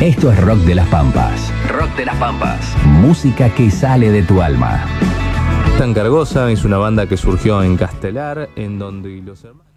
Esto es Rock de las Pampas. Rock de las Pampas. Música que sale de tu alma. Tan Cargosa es una banda que surgió en Castelar, en donde los hermanos...